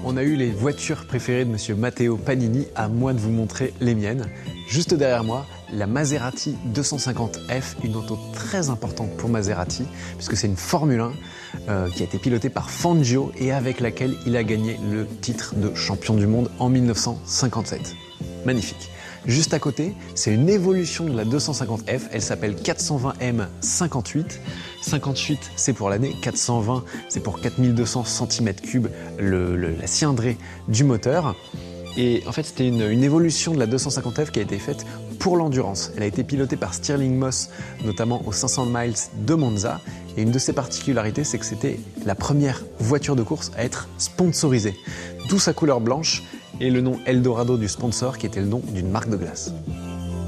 on a eu les voitures préférées de monsieur Matteo Panini, à moi de vous montrer les miennes. Juste derrière moi, la Maserati 250F, une auto très importante pour Maserati, puisque c'est une Formule 1 qui a été pilotée par Fangio et avec laquelle il a gagné le titre de champion du monde en 1957. Magnifique. Juste à côté, c'est une évolution de la 250F, elle s'appelle 420M58. 58 c'est pour l'année, 420 c'est pour 4200 cm3 la cylindrée du moteur. Et en fait, c'était une évolution de la 250F qui a été faite pour l'endurance. Elle a été pilotée par Stirling Moss, notamment aux 500 miles de Monza. Et une de ses particularités, c'est que c'était la première voiture de course à être sponsorisée. D'où sa couleur blanche et le nom Eldorado du sponsor, qui était le nom d'une marque de glace.